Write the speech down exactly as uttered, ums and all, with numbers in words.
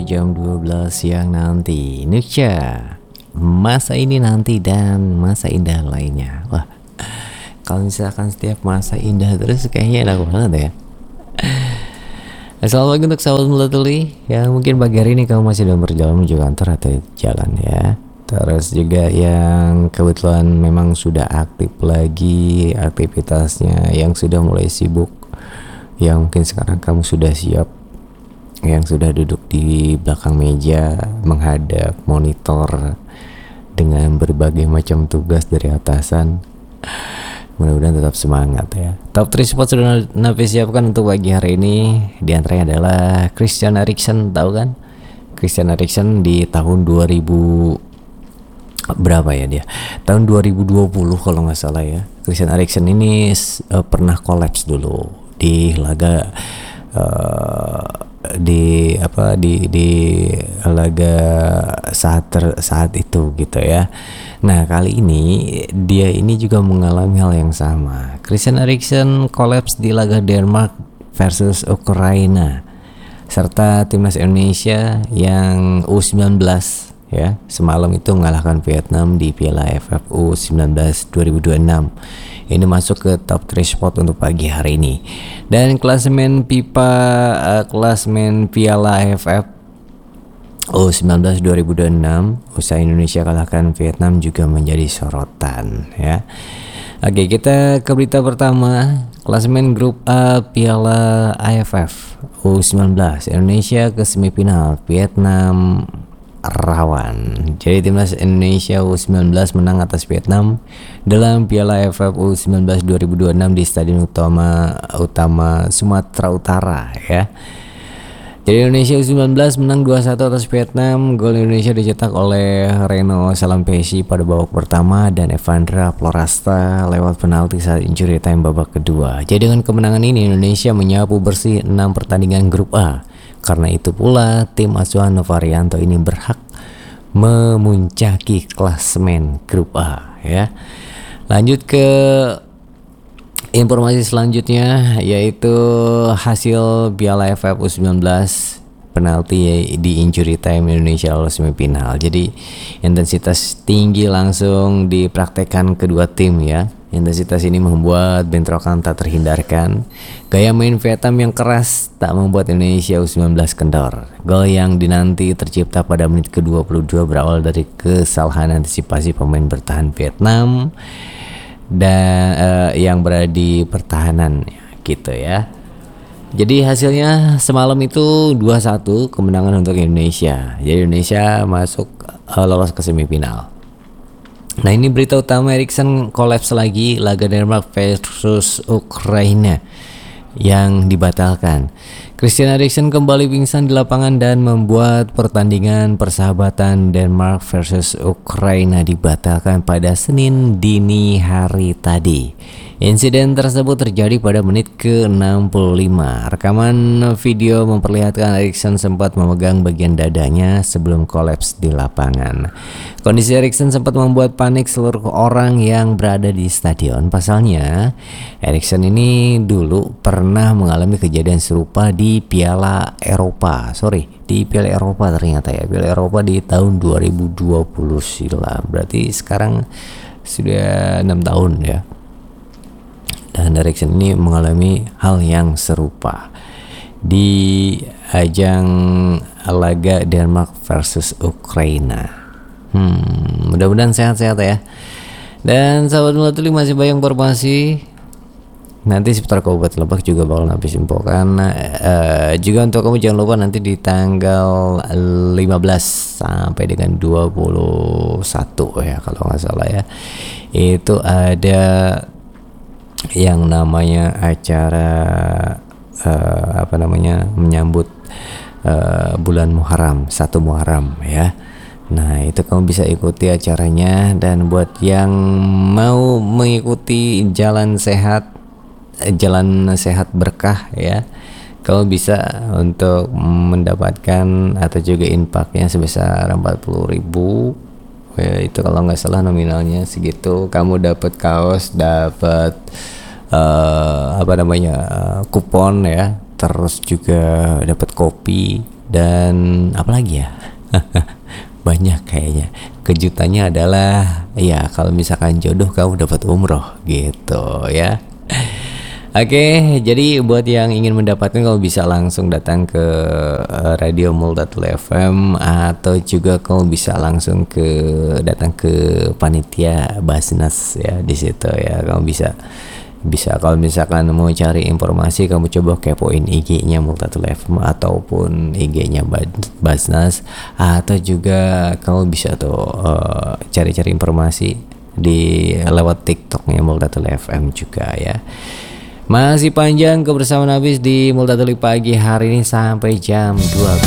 jam dua belas siang nanti. Nucha, masa ini nanti dan masa indah lainnya. Wah, kalau misalkan setiap masa indah terus kayaknya enak banget ya. Assalamualaikum untuk sahabat Mulatuli yang mungkin pagi hari ini kamu masih dalam perjalanan menuju kantor atau jalan ya. Terus juga yang kebetulan memang sudah aktif lagi aktivitasnya, yang sudah mulai sibuk, yang mungkin sekarang kamu sudah siap, yang sudah duduk di belakang meja menghadap monitor dengan berbagai macam tugas dari atasan. Mudah-mudahan tetap semangat ya. Top tiga spot sudah Nafi siapkan untuk pagi hari ini. Di antaranya adalah Christian Eriksen, tahu kan? Christian Eriksen di tahun dua ribu berapa ya dia? Tahun dua ribu dua puluh kalau nggak salah ya. Christian Eriksen ini uh, pernah kolaps dulu di laga uh, di apa di di laga saat ter, saat itu gitu ya. Nah, kali ini dia ini juga mengalami hal yang sama. Christian Eriksen kolaps di laga Denmark versus Ukraina serta timnas Indonesia yang U sembilan belas ya, semalam itu mengalahkan Vietnam di Piala A F F U sembilan belas dua ribu dua puluh enam. Ini masuk ke top tiga spot untuk pagi hari ini. Dan klasemen pipa uh, klasemen Piala A F F U sembilan belas dua ribu dua puluh enam usai Indonesia kalahkan Vietnam juga menjadi sorotan ya. Oke, kita ke berita pertama. Klasemen grup A Piala A F F U sembilan belas, Indonesia ke semifinal, Vietnam rawan. Jadi timnas Indonesia U sembilan belas menang atas Vietnam dalam Piala A F F U sembilan belas dua ribu dua puluh enam di Stadion Utama Utama Sumatera Utara ya. Jadi Indonesia U sembilan belas menang dua satu atas Vietnam. Gol Indonesia dicetak oleh Reno Salampesi pada babak pertama dan Evandra Florasta lewat penalti saat injury time babak kedua. Jadi dengan kemenangan ini Indonesia menyapu bersih enam pertandingan grup A. Karena itu pula tim asuhan Novarianto ini berhak memuncaki klasemen grup A ya. Lanjut ke informasi selanjutnya, yaitu hasil Piala A F F U sembilan belas penalti di injury time Indonesia lolos semifinal. Jadi intensitas tinggi langsung dipraktekkan kedua tim ya. Intensitas ini membuat bentrokan tak terhindarkan. Gaya main Vietnam yang keras tak membuat Indonesia U sembilan belas kendor. Gol yang dinanti tercipta pada menit ke dua puluh dua berawal dari kesalahan antisipasi pemain bertahan Vietnam dan uh, yang berada di pertahanan gitu ya. Jadi hasilnya semalam itu dua satu kemenangan untuk Indonesia. Jadi Indonesia masuk uh, lolos ke semifinal. Nah, ini berita utama. Eriksen kolaps lagi laga Denmark versus Ukraina yang dibatalkan. Christian Eriksen kembali pingsan di lapangan dan membuat pertandingan persahabatan Denmark versus Ukraina dibatalkan pada Senin dini hari tadi. Insiden tersebut terjadi pada menit ke enam puluh lima. Rekaman video memperlihatkan Eriksen sempat memegang bagian dadanya sebelum kolaps di lapangan. Kondisi Eriksen sempat membuat panik seluruh orang yang berada di stadion. Pasalnya, Eriksen ini dulu pernah mengalami kejadian serupa di Piala Eropa. Sorry, di Piala Eropa ternyata ya. Piala Eropa di tahun dua ribu dua puluh silam. Berarti sekarang sudah enam tahun ya. Dan Eriksen ini mengalami hal yang serupa di ajang laga Denmark versus Ukraina. Hmm, mudah-mudahan sehat-sehat ya. Dan sahabat Mulatuli masih banyak informasi nanti seputar Kabupaten Lebak juga bakal Nafi simpulkan. Uh, juga untuk kamu jangan lupa nanti di tanggal lima belas sampai dengan dua puluh satu ya kalau nggak salah ya, itu ada yang namanya acara uh, apa namanya menyambut uh, bulan Muharram, satu Muharram ya. Nah, itu kamu bisa ikuti acaranya. Dan buat yang mau mengikuti jalan sehat, jalan sehat berkah ya, kamu bisa untuk mendapatkan atau juga infaknya sebesar empat puluh ribu ya, itu kalau nggak salah nominalnya segitu. Kamu dapat kaos, dapat uh, apa namanya uh, kupon ya, terus juga dapat kopi Dan apalagi ya? Banyak kayaknya. Kejutannya adalah ya kalau misalkan jodoh kamu dapat umroh gitu ya. Oke, jadi buat yang ingin mendapatkan kalau bisa langsung datang ke uh, Radio Multatul F M, atau juga kalau bisa langsung ke datang ke panitia Basnas ya di situ ya. Kamu bisa bisa kalau misalkan mau cari informasi, kamu coba kepoin I G-nya Multatul F M ataupun I G-nya Basnas, atau juga kamu bisa tuh uh, cari-cari informasi di lewat TikTok-nya Multatul F M juga ya. Masih panjang kebersamaan habis di Multatuli pagi hari ini sampai jam dua belas.